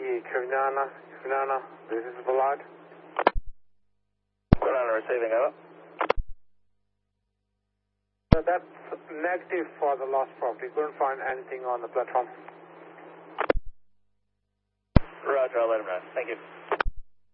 Yankee, Kunana, this is Ballard. Kunana receiving, over. That's negative for the lost property. Couldn't find anything on the platform. Roger, I'll let him know. Thank you.